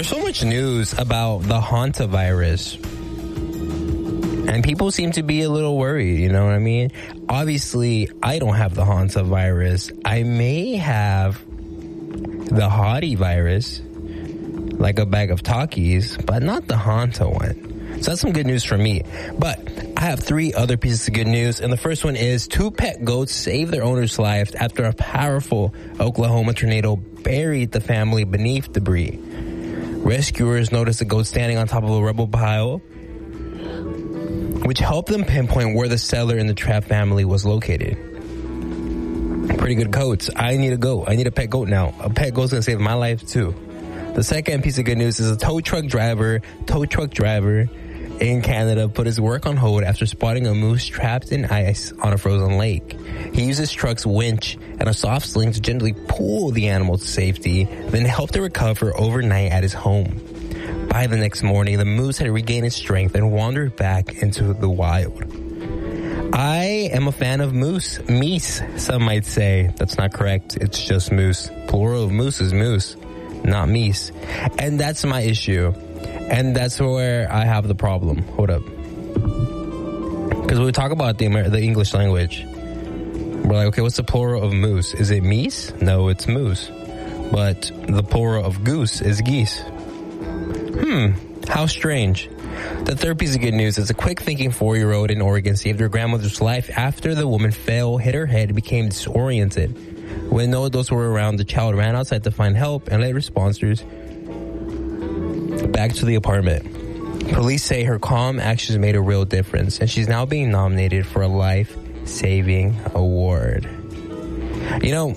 There's so much news about the hantavirus. And people seem to be a little worried, you know what I mean? Obviously, I don't have the hantavirus. I may have the hottie virus, like a bag of Takis, but not the hanta one. So that's some good news for me. But I have 3 other pieces of good news. And the first one is 2 pet goats saved their owner's life after a powerful Oklahoma tornado buried the family beneath debris. Rescuers noticed the goat standing on top of a rubble pile, which helped them pinpoint where the settler in the trapped family was located. Pretty good goats. I need a goat. I need a pet goat now. A pet goat's gonna save my life too. The second piece of good news is a tow truck driver in Canada put his work on hold after spotting a moose trapped in ice on a frozen lake. He used his truck's winch and a soft sling to gently pull the animal to safety, then helped it recover overnight at his home. By the next morning, the moose had regained its strength and wandered back into the wild. I am a fan of moose. Meese, some might say. That's not correct. It's just moose. Plural of moose is moose, not meese. And that's my issue. And that's where I have the problem. Hold up. Because when we talk about the English language, we're like, okay, what's the plural of moose? Is it meese? No, it's moose. But the plural of goose is geese. How strange. The third piece of good news is a quick-thinking 4-year-old in Oregon saved her grandmother's life after the woman fell, hit her head, and became disoriented. When no adults were around, the child ran outside to find help and led responders back to the apartment. Police say her calm actions made a real difference, and she's now being nominated for a life-saving award. You know,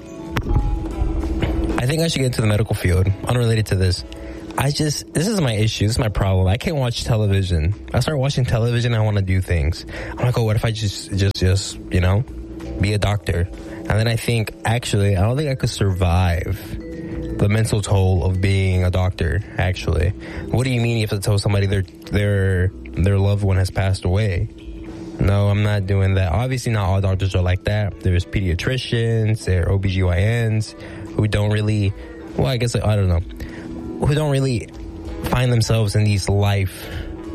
I think I should get into the medical field, unrelated to this. This is my issue. This is my problem. I can't watch television. I start watching television, I want to do things. I'm like, oh, what if I just, you know, be a doctor? And then I think, actually, I don't think I could survive the mental toll of being a doctor, actually. What do you mean you have to tell somebody their loved one has passed away? No, I'm not doing that. Obviously, not all doctors are like that. There's pediatricians, there are OBGYNs who don't really, well, I guess, I don't know, who don't really find themselves in these life,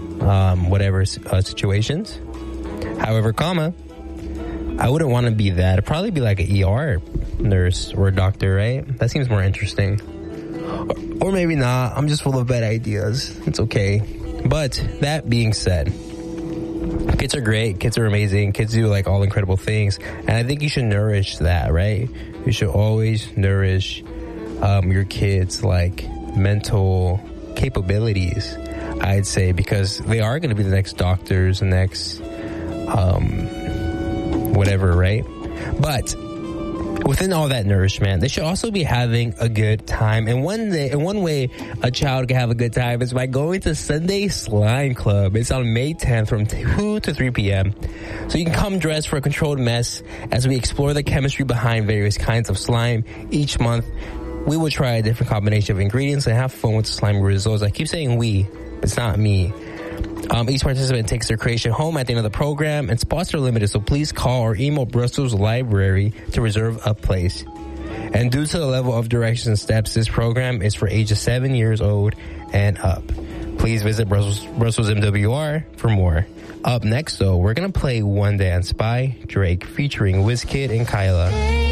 situations. However, I wouldn't want to be that. I'd probably be like an ER nurse or a doctor, right? That seems more interesting. Or maybe not. I'm just full of bad ideas. It's okay. But that being said, kids are great. Kids are amazing. Kids do like all incredible things. And I think you should nourish that, right? You should always nourish your kids' like mental capabilities, I'd say, because they are going to be the next doctors, the next whatever, right? But within all that nourishment, they should also be having a good time. And one way a child can have a good time is by going to Sunday Slime Club. It's on May 10th from 2 to 3 p.m. So you can come dressed for a controlled mess as we explore the chemistry behind various kinds of slime. Each month, we will try a different combination of ingredients and have fun with the slime results. I keep saying we, it's not me. Each participant takes their creation home at the end of the program, and spots are limited, so please call or email Brussels Library to reserve a place. And due to the level of directions and steps, this program is for ages 7 years old and up. Please visit Brussels MWR for more. Up next, though, we're going to play One Dance by Drake featuring Wizkid and Kyla.